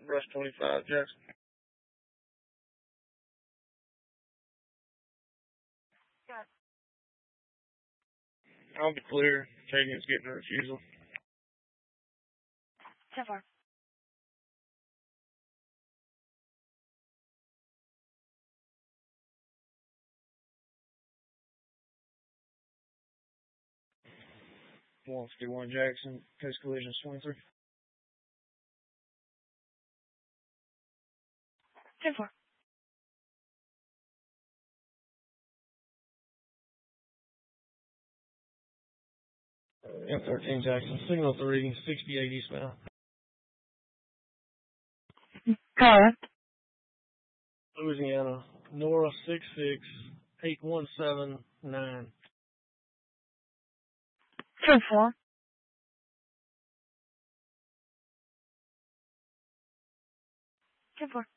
Rush 25, Jackson. Got I'll be clear. Tagging's getting a refusal. 10-4. One 51 Jackson. Case collision 23. 10-4. M13 Jackson. Signal 3, 68 eastbound. Car. Louisiana. Nora 66817-9. 10-4. 10-4.